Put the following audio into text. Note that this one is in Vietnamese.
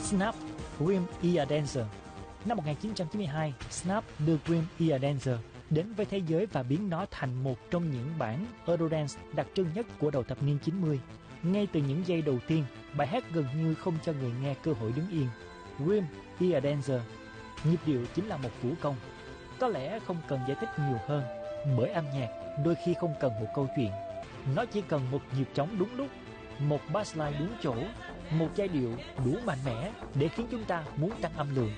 Snap, Dream Ear Dancer. Năm 1992, Snap đưa Dream Ear Dancer đến với thế giới và biến nó thành một trong những bản Eurodance đặc trưng nhất của đầu thập niên 90. Ngay từ những giây đầu tiên, bài hát gần như không cho người nghe cơ hội đứng yên. Dream Ear Dancer, nhịp điệu chính là một vũ công. Có lẽ không cần giải thích nhiều hơn, bởi âm nhạc đôi khi không cần một câu chuyện. Nó chỉ cần một nhịp trống đúng lúc, một bassline đúng chỗ, một giai điệu đủ mạnh mẽ để khiến chúng ta muốn tăng âm lượng.